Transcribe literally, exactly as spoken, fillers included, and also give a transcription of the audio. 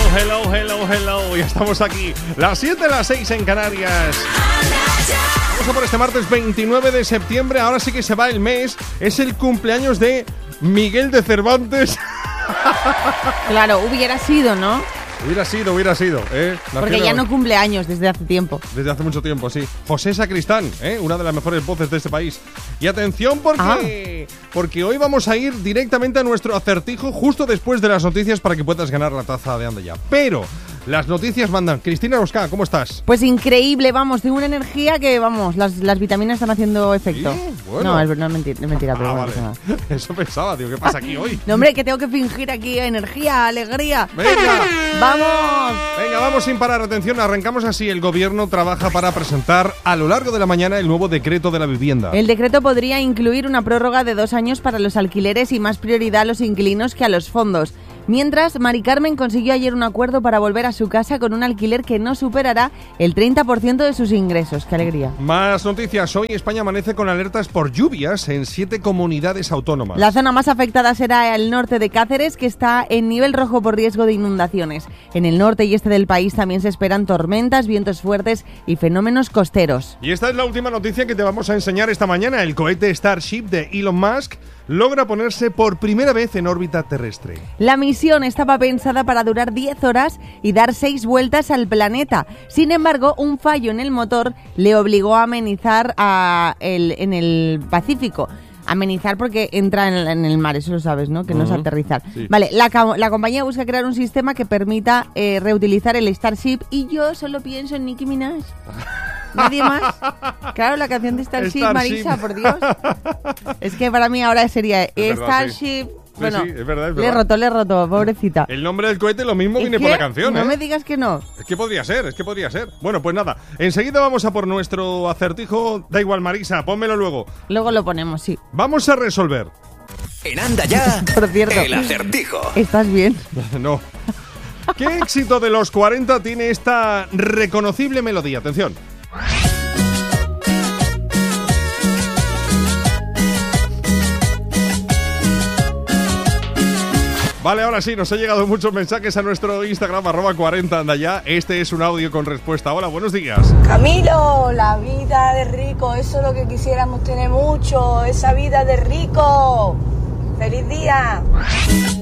hello, hello, hello. Ya estamos aquí. Las siete, las seis en Canarias. Vamos a por este martes veintinueve de septiembre. Ahora sí que se va el mes. Es el cumpleaños de Miguel de Cervantes. Claro, hubiera sido, ¿no? Hubiera sido, hubiera sido, ¿eh? Nació Porque ya no cumple años desde hace tiempo. Desde hace mucho tiempo, sí. José Sacristán, ¿eh? Una de las mejores voces de este país. Y atención porque, ah. porque hoy vamos a ir directamente a nuestro acertijo justo después de las noticias para que puedas ganar la taza de Anda Ya. Pero las noticias mandan. Cristina Rosca, ¿cómo estás? Pues increíble, vamos, tengo una energía que, vamos, las, las vitaminas están haciendo efecto. Sí, bueno. No, es, no es mentira, es mentira, pero ah, bueno, vale. no. Eso pensaba, tío, ¿qué pasa aquí hoy? No, hombre, que tengo que fingir aquí energía, alegría. ¡Venga! ¡Vamos! Venga, vamos sin parar. Atención, arrancamos así. El gobierno trabaja para presentar a lo largo de la mañana el nuevo decreto de la vivienda. El decreto podría incluir una prórroga de dos años para los alquileres y más prioridad a los inquilinos que a los fondos. Mientras, Mari Carmen consiguió ayer un acuerdo para volver a su casa con un alquiler que no superará el treinta por ciento de sus ingresos. ¡Qué alegría! Más noticias. Hoy España amanece con alertas por lluvias en siete comunidades autónomas. La zona más afectada será el norte de Cáceres, que está en nivel rojo por riesgo de inundaciones. En el norte y este del país también se esperan tormentas, vientos fuertes y fenómenos costeros. Y esta es la última noticia que te vamos a enseñar esta mañana. El cohete Starship de Elon Musk logra ponerse por primera vez en órbita terrestre. La misión estaba pensada para durar diez horas y dar seis vueltas al planeta. Sin embargo, un fallo en el motor le obligó a amenizar a el, en el Pacífico. Amenizar porque entra en el, en el mar, eso lo sabes, ¿no? Que uh-huh. no es aterrizar. Sí. Vale, la, la compañía busca crear un sistema que permita eh, reutilizar el Starship y yo solo pienso en Nicki Minaj. ¿Nadie más? Claro, la canción de Starship, Starship. Marisa, por Dios. Es que para mí ahora sería es verdad, Starship... Sí. Bueno, sí, sí, es verdad, es verdad. Le he roto, le he roto, pobrecita. El nombre del cohete lo mismo viene por la canción, no ¿eh? No me digas que no. Es que podría ser, es que podría ser. Bueno, pues nada, enseguida vamos a por nuestro acertijo. Da igual, Marisa, pónmelo luego. Luego lo ponemos, sí. Vamos a resolver. En Anda Ya, por cierto, el acertijo. ¿Estás bien? No. ¿Qué éxito de los cuarenta tiene esta reconocible melodía? Atención. Vale, ahora sí, nos han llegado muchos mensajes a nuestro Instagram, arroba cuarenta anda ya. Este es un audio con respuesta. Hola, buenos días. Camilo, la vida de rico, eso es lo que quisiéramos tener mucho, esa vida de rico. ¡Feliz día!